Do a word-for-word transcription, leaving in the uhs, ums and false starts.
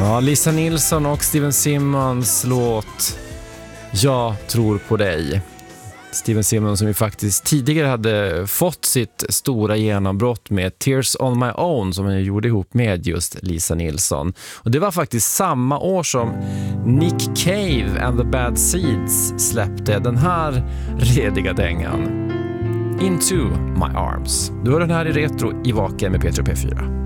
Ja, Lisa Nilsson och Steven Simmons låt Jag tror på dig. Steven Simmons som ju faktiskt tidigare hade fått sitt stora genombrott med Tears on My Own som han gjorde ihop med just Lisa Nilsson. Och det var faktiskt samma år som Nick Cave and the Bad Seeds släppte den här rediga dängan. Into My Arms. Du hör den här i Retro i Vaken med Petro P fyra.